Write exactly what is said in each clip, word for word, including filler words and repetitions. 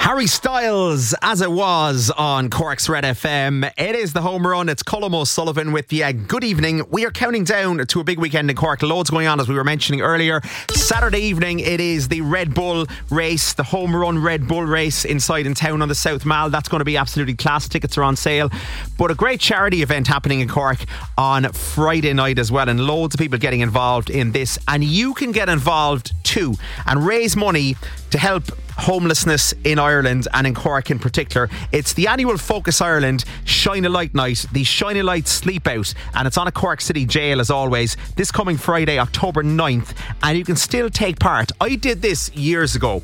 Harry Styles, As It Was on Cork's Red F M. It is the home run. It's Colm O'Sullivan with you. Good evening. We are counting down to a big weekend in Cork. Loads going on, as we were mentioning earlier. Saturday evening, it is the Red Bull race, the home run Red Bull race inside in town on the South Mall. That's going to be absolutely class. Tickets are on sale. But a great charity event happening in Cork on Friday night as well, and loads of people getting involved in this. And you can get involved too and raise money to help homelessness in Ireland and in Cork in particular. It's the annual Focus Ireland Shine a Light Night, the Shine a Light Sleep Out, and it's on a Cork City Jail as always, this coming Friday, October ninth, and you can still take part. I did this years ago,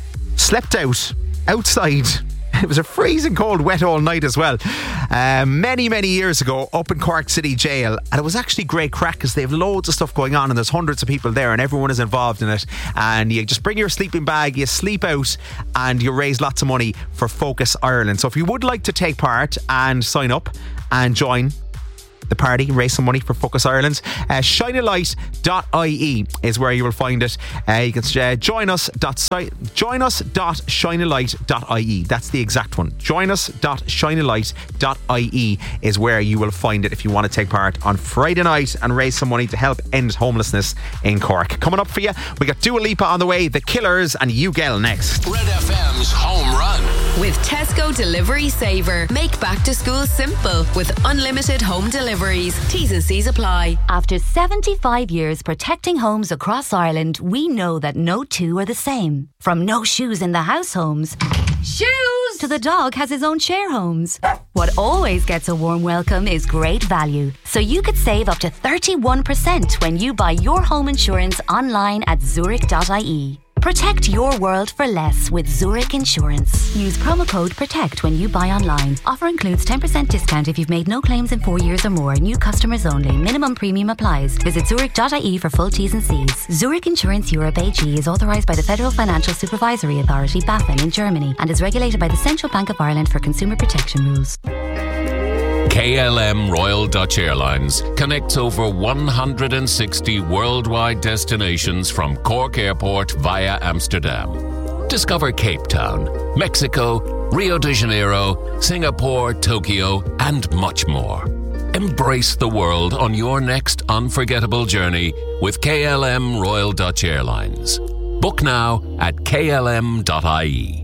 slept out outside. It was a freezing cold, wet all night as well. Um, many, many years ago, up in Cork City Jail. And it was actually great crack because they have loads of stuff going on and there's hundreds of people there and everyone is involved in it. And you just bring your sleeping bag, you sleep out, and you raise lots of money for Focus Ireland. So if you would like to take part and sign up and join the party, raise some money for Focus Ireland, uh, shine a light dot I E is where you will find it. Uh, you can uh, join us dot join us dot shine a light dot I E. That's the exact one. join us dot shine a light dot I E is where you will find it if you want to take part on Friday night and raise some money to help end homelessness in Cork. Coming up for you, we got Dua Lipa on the way, The Killers, and U G L next. Red F M's Home Run. With Tesco Delivery Saver, make back to school simple with unlimited home deliveries. T's and C's apply. After seventy-five years protecting homes across Ireland, we know that no two are the same. From no shoes in the house homes, shoes, to the dog has his own share homes. What always gets a warm welcome is great value. So you could save up to thirty-one percent when you buy your home insurance online at zurich dot I E. Protect your world for less with Zurich Insurance. Use promo code PROTECT when you buy online. Offer includes ten percent discount if you've made no claims in four years or more. New customers only. Minimum premium applies. Visit zurich dot I E for full T's and C's. Zurich Insurance Europe A G is authorised by the Federal Financial Supervisory Authority, BaFin, in Germany and is regulated by the Central Bank of Ireland for consumer protection rules. K L M Royal Dutch Airlines connects over one hundred sixty worldwide destinations from Cork Airport via Amsterdam. Discover Cape Town, Mexico, Rio de Janeiro, Singapore, Tokyo, and much more. Embrace the world on your next unforgettable journey with K L M Royal Dutch Airlines. Book now at K L M dot I E.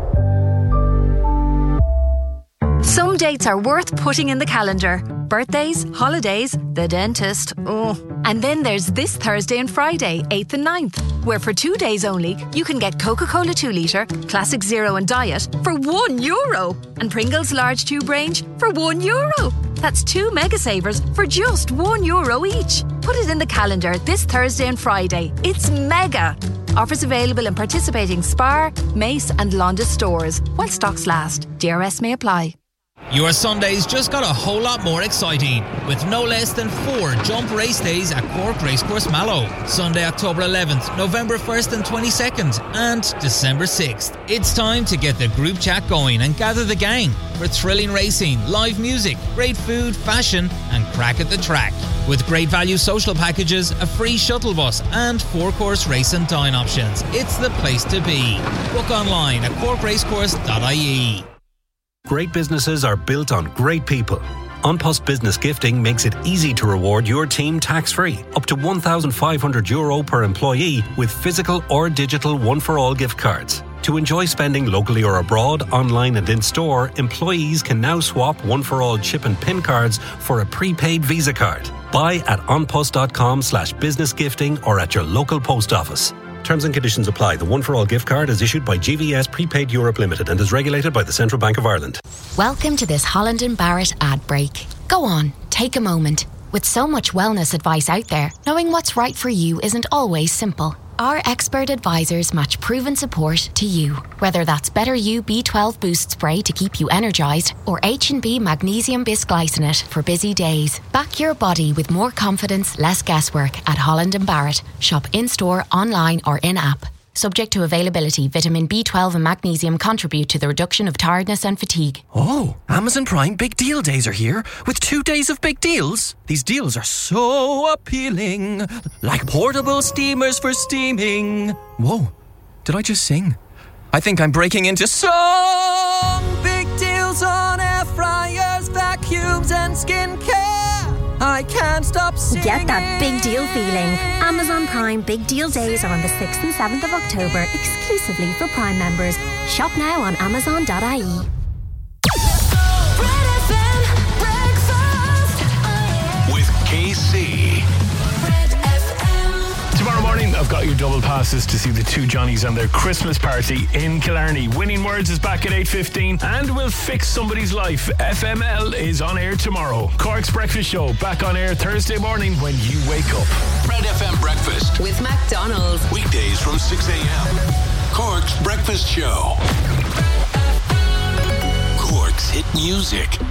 Some dates are worth putting in the calendar. Birthdays, holidays, the dentist, oh. And then there's this Thursday and Friday, eighth and ninth, where for two days only, you can get Coca-Cola two litre, Classic Zero and Diet for one euro. And Pringles Large Tube Range for one euro. That's two mega savers for just one euro each. Put it in the calendar this Thursday and Friday. It's mega. Offers available in participating Spar, Mace and Londis stores while stocks last. D R S may apply. Your Sundays just got a whole lot more exciting with no less than four jump race days at Cork Racecourse Mallow. Sunday, October eleventh, November first and twenty-second and December sixth. It's time to get the group chat going and gather the gang for thrilling racing, live music, great food, fashion and crack at the track. With great value social packages, a free shuttle bus and four-course race and dine options. It's the place to be. Book online at cork racecourse dot I E. Great businesses are built on great people. An Post Business Gifting makes it easy to reward your team tax-free, up to one thousand five hundred euro per employee with physical or digital one-for-all gift cards. To enjoy spending locally or abroad, online and in-store, employees can now swap one-for-all chip and PIN cards for a prepaid Visa card. Buy at onpost.com slash business gifting or at your local post office. Terms and conditions apply. The One for All gift card is issued by G V S Prepaid Europe Limited and is regulated by the Central Bank of Ireland. Welcome to this Holland and Barrett ad break. Go on, take a moment. With so much wellness advice out there, knowing what's right for you isn't always simple. Our expert advisors match proven support to you. Whether that's Better You B twelve Boost Spray to keep you energised or H and B Magnesium Bisglycinate for busy days. Back your body with more confidence, less guesswork at Holland and Barrett. Shop in-store, online or in-app. Subject to availability, vitamin B twelve and magnesium contribute to the reduction of tiredness and fatigue. Oh, Amazon Prime Big Deal Days are here with two days of big deals. These deals are so appealing, like portable steamers for steaming. Whoa, did I just sing? I think I'm breaking into song. Big deals on air fryers, vacuums and skincare. I can't stop singing. Get that big deal feeling. Amazon Prime Big Deal Days are on the sixth and seventh of October, exclusively for Prime members. Shop now on amazon dot I E. With K C. Tomorrow morning, I've got your double passes to see the two Johnnies on their Christmas party in Killarney. Winning Words is back at eight fifteen and will fix somebody's life. F M L is on air tomorrow. Cork's Breakfast Show back on air Thursday morning when you wake up. Red F M Breakfast. With McDonald's. Weekdays from six a.m. Cork's Breakfast Show. Cork's hit music.